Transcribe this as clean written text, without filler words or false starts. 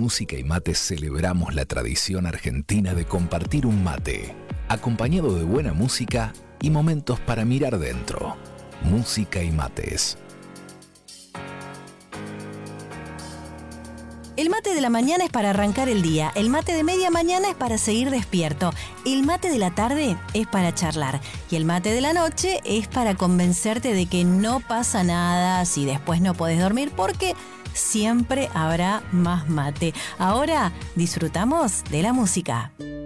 Música y Mate celebramos la tradición argentina de compartir un mate, acompañado de buena música y momentos para mirar dentro. Música y Mates. El mate de la mañana es para arrancar el día, el mate de media mañana es para seguir despierto, el mate de la tarde es para charlar y el mate de la noche es para convencerte de que no pasa nada si después no podés dormir porque siempre habrá más mate. Ahora disfrutamos de la música.